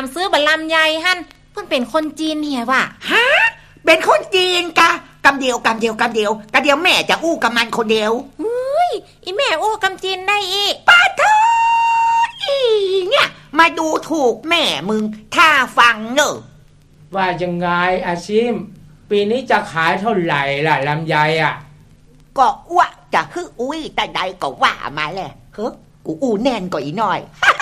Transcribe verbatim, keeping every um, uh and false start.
ามซื้อบะลำไยฮั่นเพิ่นเป็นคนจีนเหียว่ะฮะเป็นคนจีนกะกำเดียวกำเดียวกำเดียวกะเดียวแม่จะอู้กับมันคนเดียวเฮ้ยอีแม่อู้กำจีนได้อีป้าเธออีเนี่ยมาดูถูกแม่มึงถ้าฟังเนอะว่ายังไงอาชิมปีนี้จะขายเท่าไหร่ล่ะลำไยอ่ะก็ว่าจะคืออุ้ยแต่ใดก็ว่ามาแหละเฮ้กูอู้แน่นกว่าอีหน่อย